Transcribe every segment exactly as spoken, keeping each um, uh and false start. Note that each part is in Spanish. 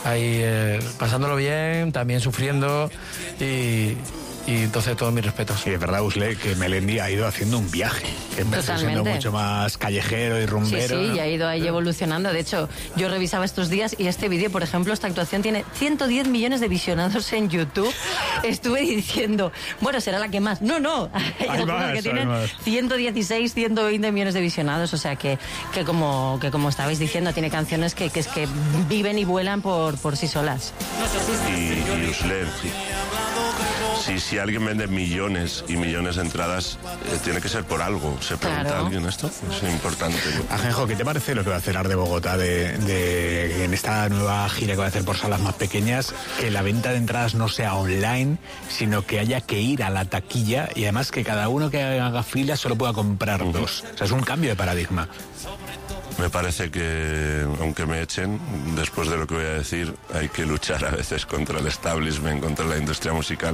ahí eh, pasándolo bien, también sufriendo y... Y entonces todos mis respetos. Sí, es verdad, Usle, que Melendi ha ido haciendo un viaje. Que está siendo mucho más callejero y rumbero. Sí, sí, ¿no? y ha ido ahí evolucionando. De hecho, yo revisaba estos días y este vídeo, por ejemplo, esta actuación tiene ciento diez millones de visionados en YouTube. Estuve diciendo, bueno, será la que más. No, no. Hay, hay más, que tienen más. ciento dieciséis, ciento veinte millones de visionados. O sea, que, que, como, que como estabais diciendo, tiene canciones que, que, es que viven y vuelan por, por sí solas. Y, y Usle, sí. Si, si alguien vende millones y millones de entradas, eh, tiene que ser por algo. ¿Se pregunta claro. a alguien esto? Es importante. Ajenjo, ¿qué te parece lo que va a hacer Art de Bogotá de, de, en esta nueva gira que va a hacer por salas más pequeñas? Que la venta de entradas no sea online, sino que haya que ir a la taquilla y además que cada uno que haga fila solo pueda comprar uh-huh. dos. O sea, es un cambio de paradigma. Me parece que, aunque me echen, después de lo que voy a decir, hay que luchar a veces contra el establishment, contra la industria musical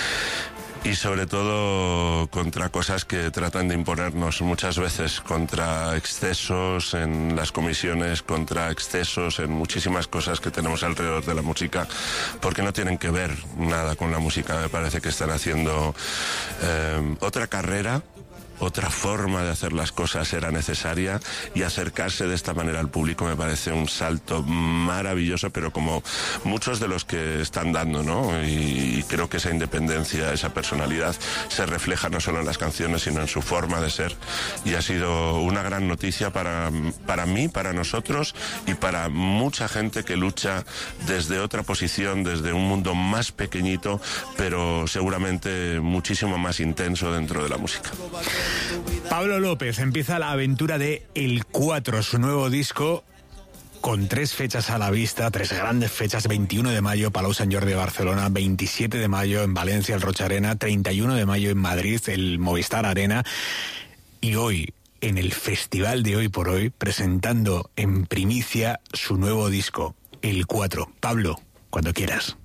y sobre todo contra cosas que tratan de imponernos muchas veces, contra excesos en las comisiones, contra excesos en muchísimas cosas que tenemos alrededor de la música, porque no tienen que ver nada con la música. Me parece que están haciendo eh, otra carrera. Otra forma de hacer las cosas era necesaria y acercarse de esta manera al público me parece un salto maravilloso, pero como muchos de los que están dando, ¿no? Y, y creo que esa independencia, esa personalidad se refleja no solo en las canciones, sino en su forma de ser. Y ha sido una gran noticia para, para mí, para nosotros y para mucha gente que lucha desde otra posición, desde un mundo más pequeñito, pero seguramente muchísimo más intenso dentro de la música. Pablo López empieza la aventura de El cuatro, su nuevo disco, con tres fechas a la vista, tres grandes fechas: veintiuno de mayo, Palau Sant Jordi de Barcelona, veintisiete de mayo en Valencia, el Rocha Arena, treinta y uno de mayo en Madrid, el Movistar Arena, y hoy, en el festival de Hoy por Hoy, presentando en primicia su nuevo disco, El cuatro. Pablo, cuando quieras.